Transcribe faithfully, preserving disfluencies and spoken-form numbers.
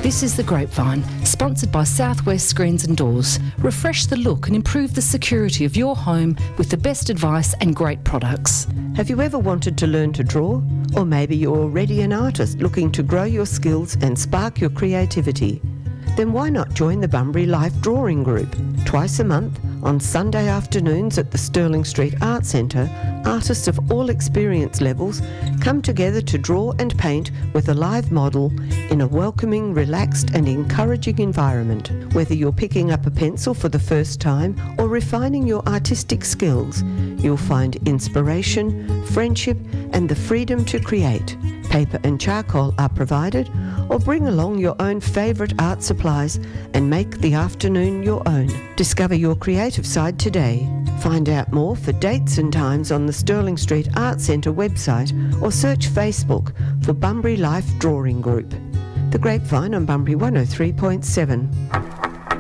This is The Grapevine, sponsored by Southwest Screens and Doors. Refresh the look and improve the security of your home with the best advice and great products. Have you ever wanted to learn to draw? Or maybe you're already an artist looking to grow your skills and spark your creativity? Then why not join the Bunbury Life Drawing Group? Twice a month, on Sunday afternoons at the Stirling Street Art Centre, artists of all experience levels come together to draw and paint with a live model in a welcoming, relaxed and encouraging environment. Whether you're picking up a pencil for the first time or refining your artistic skills, you'll find inspiration, friendship and the freedom to create. Paper and charcoal are provided, or bring along your own favourite art supplies and make the afternoon your own. Discover your creative side today. Find out more for dates and times on the Stirling Street Art Centre website or search Facebook for Bunbury Life Drawing Group. The Grapevine on Bunbury one oh three point seven.